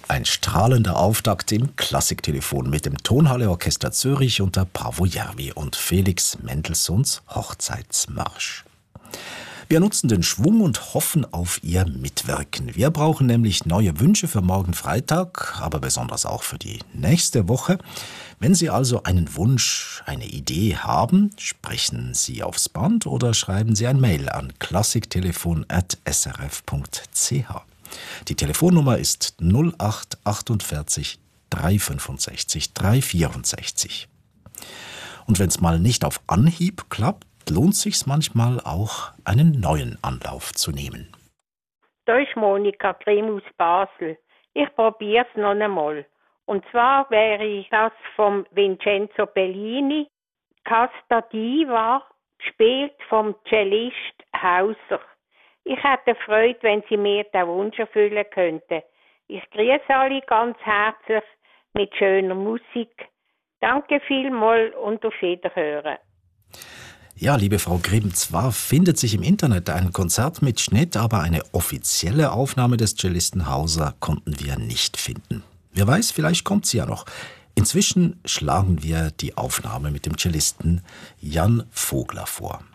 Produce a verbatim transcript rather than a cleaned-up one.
Ein strahlender Auftakt im Klassiktelefon mit dem Tonhalle-Orchester Zürich unter Paavo Järvi und Felix Mendelssohns Hochzeitsmarsch. Wir nutzen den Schwung und hoffen auf Ihr Mitwirken. Wir brauchen nämlich neue Wünsche für morgen Freitag, aber besonders auch für die nächste Woche. Wenn Sie also einen Wunsch, eine Idee haben, sprechen Sie aufs Band oder schreiben Sie ein Mail an klassiktelefon at s r f punkt c h. Die Telefonnummer ist null acht achtundvierzig dreihundertfünfundsechzig dreihundertvierundsechzig. Und wenn es mal nicht auf Anhieb klappt, lohnt sich's manchmal auch, einen neuen Anlauf zu nehmen. Da ist Monika Grimm aus Basel. Ich probiere es noch einmal. Und zwar wäre das vom Vincenzo Bellini, Casta Diva, gespielt vom Cellist Hauser. Ich hätte Freude, wenn Sie mir den Wunsch erfüllen könnten. Ich grüße alle ganz herzlich mit schöner Musik. Danke vielmals und auf Wiederhören. Ja, liebe Frau Grimm, zwar findet sich im Internet ein Konzertmitschnitt, aber eine offizielle Aufnahme des Cellisten Hauser konnten wir nicht finden. Wer weiß, vielleicht kommt sie ja noch. Inzwischen schlagen wir die Aufnahme mit dem Cellisten Jan Vogler vor.